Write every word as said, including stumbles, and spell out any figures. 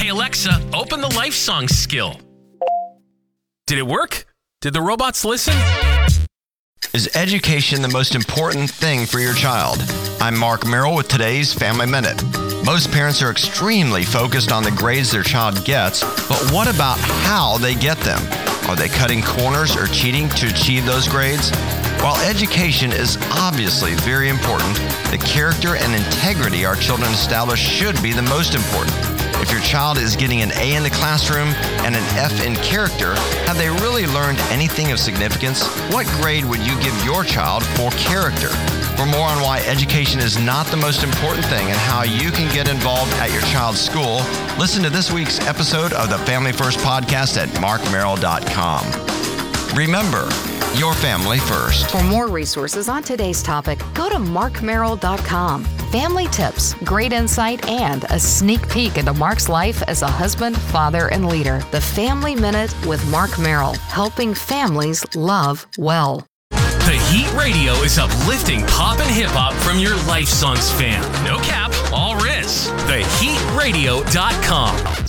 Hey Alexa, open the Life Songs skill. Did it work? Did the robots listen? Is education the most important thing for your child? I'm Mark Merrill with today's Family Minute. Most parents are extremely focused on the grades their child gets, but what about how they get them? Are they cutting corners or cheating to achieve those grades? While education is obviously very important, the character and integrity our children establish should be the most important. If your child is getting an A in the classroom and an F in character, have they really learned anything of significance? What grade would you give your child for character? For more on why education is not the most important thing and how you can get involved at your child's school, listen to this week's episode of the Family First Podcast at mark merrill dot com. Remember, your family first. For more resources on today's topic, go to mark merrill dot com. Family tips, great insight, and a sneak peek into Mark's life as a husband, father, and leader. The Family Minute with Mark Merrill, helping families love well. The Heat Radio is uplifting pop and hip-hop from your Life Songs fan. No cap, all Riz. the heat radio dot com.